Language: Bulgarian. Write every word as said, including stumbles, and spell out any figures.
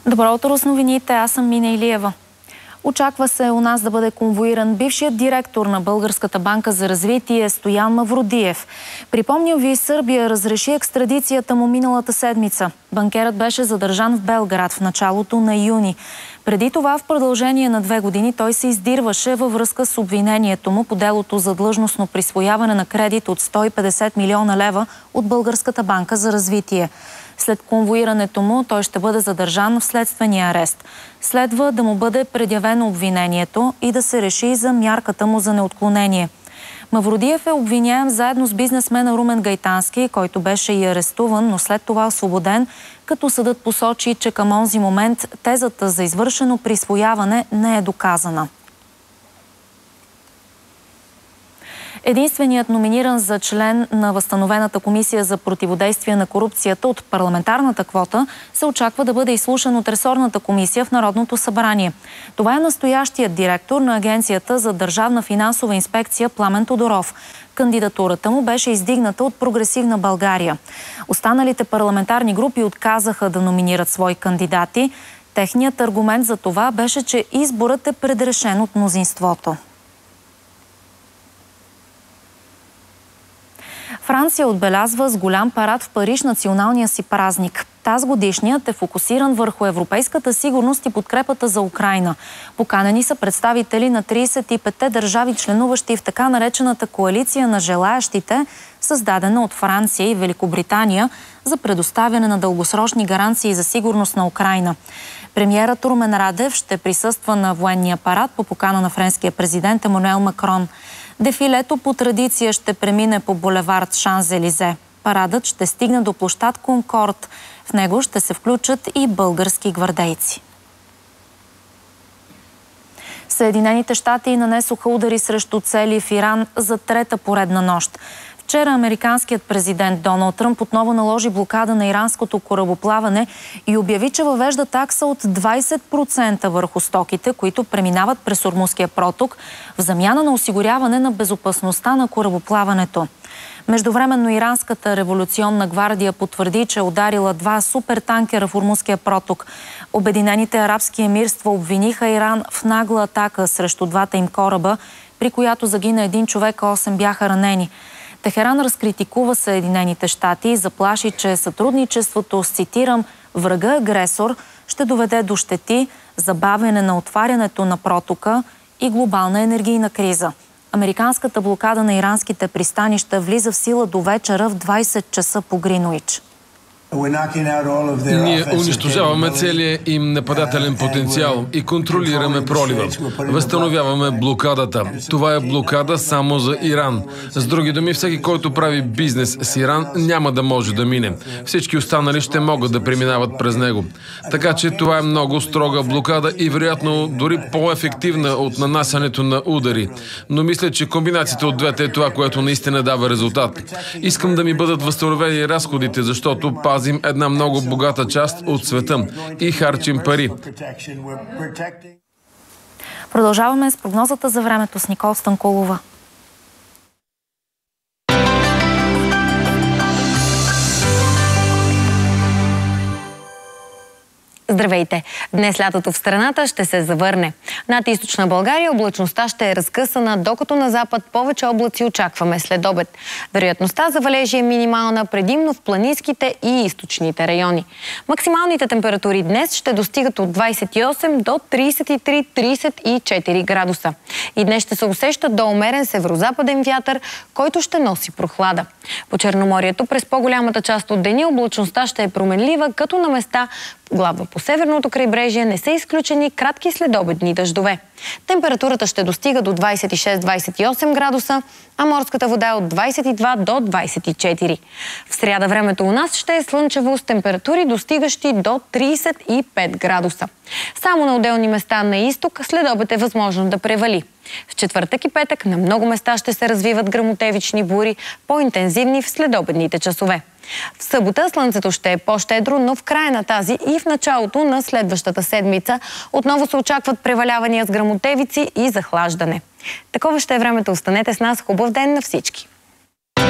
Добро утро с новините, аз съм Мина Илиева. Очаква се у нас да бъде конвоиран бившият директор на Българската банка за развитие Стоян Мавродиев. Припомням ви, Сърбия разреши екстрадицията му миналата седмица. Банкерът беше задържан в Белград в началото на юни. Преди това, в продължение на две години, той се издирваше във връзка с обвинението му по делото за длъжностно присвояване на кредит от сто и петдесет милиона лева от Българската банка за развитие. След конвоирането му той ще бъде задържан в следствения арест. Следва да му бъде предявено обвинението и да се реши за мярката му за неотклонение. Мавродиев е обвиняем заедно с бизнесмена Румен Гайтански, който беше и арестуван, но след това освободен, като съдът посочи, че към онзи момент тезата за извършено присвояване не е доказана. Единственият номиниран за член на възстановената комисия за противодействие на корупцията от парламентарната квота се очаква да бъде изслушан от ресорната комисия в Народното събрание. Това е настоящият директор на Агенцията за държавна финансова инспекция Пламен Тодоров. Кандидатурата му беше издигната от Прогресивна България. Останалите парламентарни групи отказаха да номинират свои кандидати. Техният аргумент за това беше, че изборът е предрешен от мнозинството. Франция отбелязва с голям парад в Париж националния си празник. Тазгодишният е фокусиран върху европейската сигурност и подкрепата за Украйна. Поканени са представители на тридесет и петте държави, членуващи в така наречената коалиция на желаящите, създадена от Франция и Великобритания за предоставяне на дългосрочни гаранции за сигурност на Украйна. Премиерът Румен Радев ще присъства на военния парад по покана на френския президент Емануел Макрон. Дефилето по традиция ще премине по булевард Шанзелизе. Парадът ще стигне до площад Конкорд. В него ще се включат и български гвардейци. Съединените щати нанесоха удари срещу цели в Иран за трета поредна нощ. Вчера американският президент Доналд Тръмп отново наложи блокада на иранското корабоплаване и обяви, че въвежда такса от двадесет процента върху стоките, които преминават през Ормузския проток, в замяна на осигуряване на безопасността на корабоплаването. Междувременно иранската революционна гвардия потвърди, че е ударила два супертанкера в Ормузския проток. Обединените арабски емирства обвиниха Иран в нагла атака срещу двата им кораба, при която загина един човек, а осем бяха ранени. Техеран разкритикува Съединените щати и заплаши, че сътрудничеството с, цитирам, врага-агресор ще доведе до щети, забавяне на отварянето на протока и глобална енергийна криза. Американската блокада на иранските пристанища влиза в сила до вечера в двадесет часа по Гринуич. Ние унищожаваме целия им нападателен потенциал и контролираме пролива. Възстановяваме блокадата. Това е блокада само за Иран. С други думи, всеки, който прави бизнес с Иран, няма да може да мине. Всички останали ще могат да преминават през него. Така че това е много строга блокада и вероятно дори по-ефективна от нанасянето на удари. Но мисля, че комбинацията от двете е това, което наистина дава резултат. Искам да ми бъдат възстановени разходите, защото пазим една много богата част от света и харчим пари. Продължаваме с прогнозата за времето с Никол Станкулова. Здравейте! Днес лятото в страната ще се завърне. Над източна България облачността ще е разкъсана, докато на запад повече облаци очакваме след обед. Вероятността за валежи е минимална, предимно в планинските и източните райони. Максималните температури днес ще достигат от двадесет и осем до тридесет и три - тридесет и четири градуса. И днес ще се усеща до умерен северозападен вятър, който ще носи прохлада. По Черноморието през по-голямата част от деня облачността ще е променлива, като на места главно по северното крайбрежие не са изключени кратки следобедни дъждове. Температурата ще достига до двадесет и шест - двадесет и осем градуса, а морската вода е от двадесет и два до двадесет и четири. В сряда времето у нас ще е слънчево с температури достигащи до тридесет и пет градуса. Само на отделни места на изток следобед е възможно да превали. В четвъртък и петък на много места ще се развиват гръмотевични бури, по-интензивни в следобедните часове. В събота слънцето ще е по-щедро, но в края на тази и в началото на следващата седмица отново се очакват превалявания с гръмотевици и захлаждане. Такова ще е времето. Останете с нас. Хубав ден на всички!